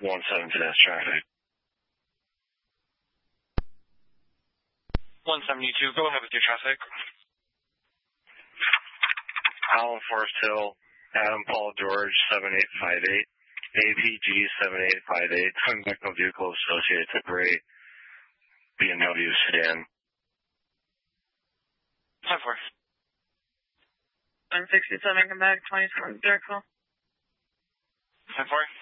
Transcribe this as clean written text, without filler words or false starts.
17 dash traffic. 172, go ahead with your traffic. Allen Forest Hill, Adam Paul George 7858, APG 7858, twin vehicle associated to gray BMW sedan. 10-4. 167, come back, 24, direct call. 10-4.